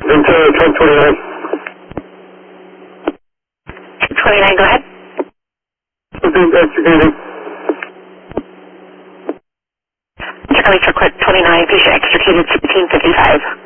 Ventura, truck 29. 29, go ahead. Investigating. Charlie, truck 29, patient extricated 1655.